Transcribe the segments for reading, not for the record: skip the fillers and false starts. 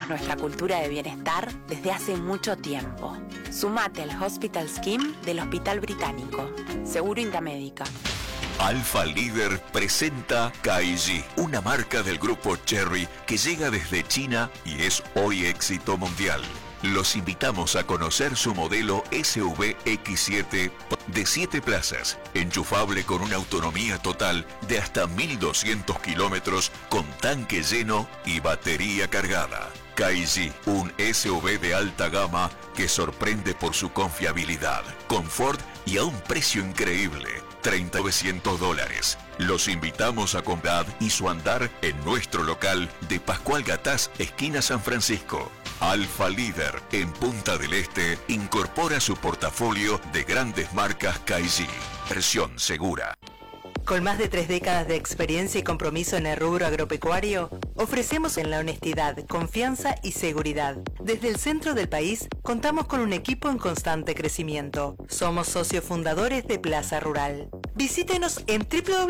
nuestra cultura de bienestar desde hace mucho tiempo. Sumate al Hospital Scheme del Hospital Británico. Seguro Indamédica. Alfa Líder presenta KG, una marca del grupo Cherry que llega desde China y es hoy éxito mundial. Los invitamos a conocer su modelo SUV X7 de 7 plazas, enchufable con una autonomía total de hasta 1.200 kilómetros con tanque lleno y batería cargada. KG, un SUV de alta gama que sorprende por su confiabilidad, confort y a un precio increíble. $3,900. Los invitamos a comprar y su andar en nuestro local de Pascual Gatás, esquina San Francisco. Alfa Líder, en Punta del Este, incorpora su portafolio de grandes marcas KG. Versión segura. Con más de 3 décadas de experiencia y compromiso en el rubro agropecuario, ofrecemos en la honestidad, confianza y seguridad. Desde el centro del país, contamos con un equipo en constante crecimiento. Somos socios fundadores de Plaza Rural. Visítenos en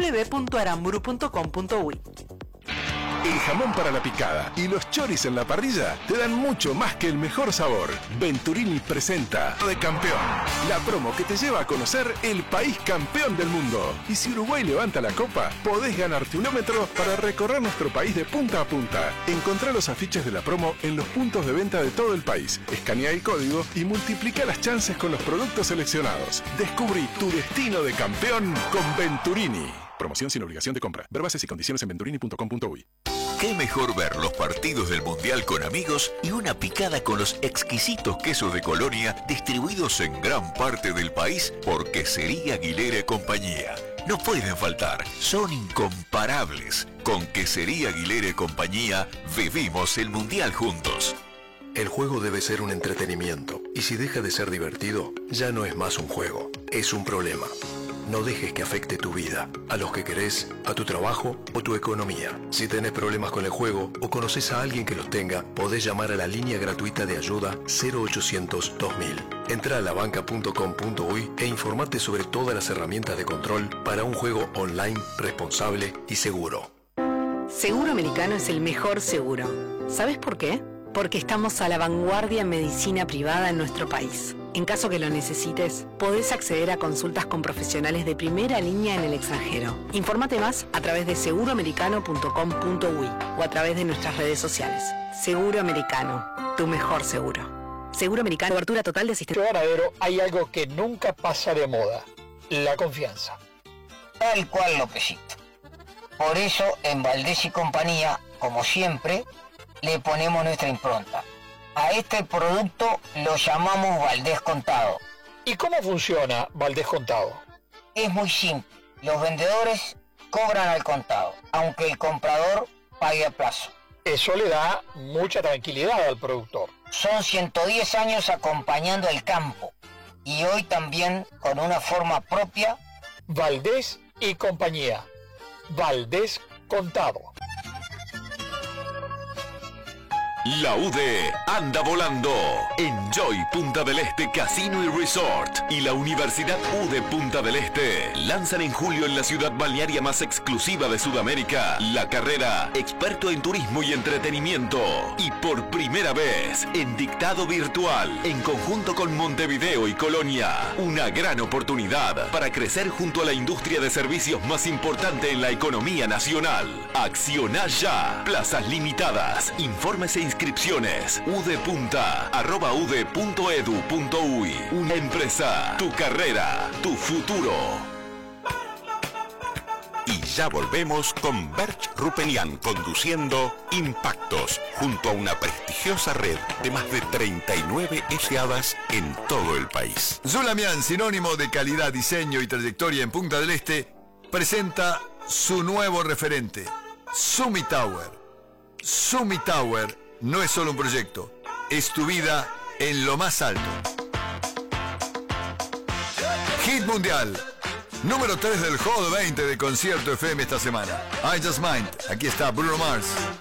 www.aramburu.com.uy. El jamón para la picada y los choris en la parrilla te dan mucho más que el mejor sabor. Venturini presenta de Campeón, la promo que te lleva a conocer el país campeón del mundo. Y si Uruguay levanta la copa, podés ganarte un kilómetro para recorrer nuestro país de punta a punta. Encontrá los afiches de la promo en los puntos de venta de todo el país. Escanea el código y multiplica las chances con los productos seleccionados. Descubrí tu destino de campeón con Venturini. Promoción sin obligación de compra. Ver bases y condiciones en venturini.com.uy. Qué mejor ver los partidos del Mundial con amigos y una picada con los exquisitos quesos de Colonia distribuidos en gran parte del país por Quesería Aguilera y Compañía. No pueden faltar, son incomparables. Con Quesería Aguilera y Compañía vivimos el Mundial juntos. El juego debe ser un entretenimiento y si deja de ser divertido, ya no es más un juego, es un problema. No dejes que afecte tu vida, a los que querés, a tu trabajo o tu economía. Si tenés problemas con el juego o conoces a alguien que los tenga, podés llamar a la línea gratuita de ayuda 0800 2000. Entra a labanca.com.uy e informate sobre todas las herramientas de control para un juego online responsable y seguro. Seguro Americano es el mejor seguro. ¿Sabes por qué? Porque estamos a la vanguardia en medicina privada en nuestro país. En caso que lo necesites, podés acceder a consultas con profesionales de primera línea en el extranjero. Infórmate más a través de seguroamericano.com.uy o a través de nuestras redes sociales. Seguro Americano, tu mejor seguro. Seguro Americano, cobertura total de asistencia. En Ganadero hay algo que nunca pasa de moda: la confianza. Tal cual, Lópezito. Por eso, en Valdés y Compañía, como siempre, le ponemos nuestra impronta. A este producto lo llamamos Valdés Contado. ¿Y cómo funciona Valdés Contado? Es muy simple. Los vendedores cobran al contado, aunque el comprador pague a plazo. Eso le da mucha tranquilidad al productor. Son 110 años acompañando el campo y hoy también con una forma propia. Valdés y Compañía. Valdés Contado. La UD anda volando. Enjoy Punta del Este Casino y Resort y la Universidad UD Punta del Este lanzan en julio en la ciudad balnearia más exclusiva de Sudamérica la carrera Experto en Turismo y Entretenimiento. Y por primera vez en dictado virtual en conjunto con Montevideo y Colonia. Una gran oportunidad para crecer junto a la industria de servicios más importante en la economía nacional. Acciona ya. Plazas limitadas. Informes e inscripciones udpunta@ud.edu.uy. Una empresa, tu carrera, tu futuro. Y ya volvemos con Berch Rupenian conduciendo Impactos junto a una prestigiosa red de más de 39 SADAS en todo el país. Zulamian, sinónimo de calidad, diseño y trayectoria en Punta del Este, presenta su nuevo referente, Summit Tower. Summit Tower no es solo un proyecto, es tu vida en lo más alto. Hit mundial, número 3 del Hot 20 de Concierto FM esta semana. I Just Mind, aquí está Bruno Mars.